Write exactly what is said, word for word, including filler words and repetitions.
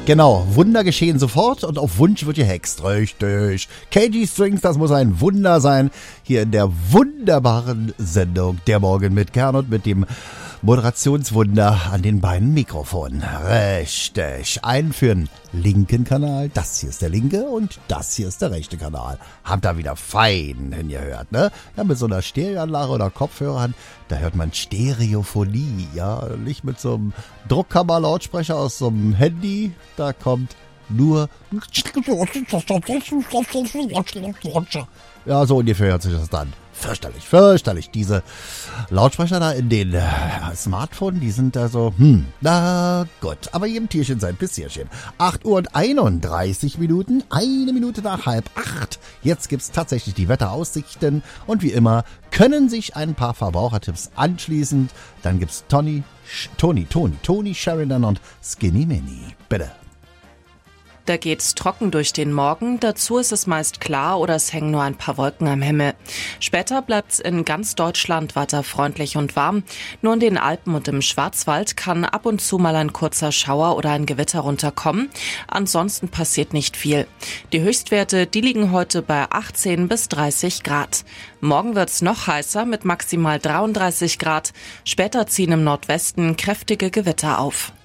Genau, Wunder geschehen sofort und auf Wunsch wird gehext. Richtig. K G Strings, das muss ein Wunder sein. Hier in der wunderbaren Sendung Der Morgen mit Gernot mit dem Moderationswunder an den beiden Mikrofonen. Richtig. Einen für den linken Kanal. Das hier ist der linke und das hier ist der rechte Kanal. Habt ihr wieder fein hingehört, ne? Ja, mit so einer Stereoanlage oder Kopfhörern, da hört man Stereophonie, ja. Nicht mit so einem Druckkammerlautsprecher aus so einem Handy. Da kommt nur... Ja, so ungefähr hört sich das dann. Fürchterlich, fürchterlich. Diese Lautsprecher da in den äh, Smartphones, die sind da so, hm, na gut. Aber jedem Tierchen sein Pissierchen. acht Uhr und einunddreißig Minuten, eine Minute nach halb acht. Jetzt gibt's tatsächlich die Wetteraussichten. Und wie immer können sich ein paar Verbrauchertipps anschließen. Dann gibt's Tony, Tony, Tony, Tony Sheridan und Skinny Mini. Bitte. Da geht's trocken durch den Morgen, dazu ist es meist klar oder es hängen nur ein paar Wolken am Himmel. Später bleibt's in ganz Deutschland weiter freundlich und warm. Nur in den Alpen und im Schwarzwald kann ab und zu mal ein kurzer Schauer oder ein Gewitter runterkommen. Ansonsten passiert nicht viel. Die Höchstwerte, die liegen heute bei achtzehn bis dreißig Grad. Morgen wird's noch heißer mit maximal dreiunddreißig Grad. Später ziehen im Nordwesten kräftige Gewitter auf.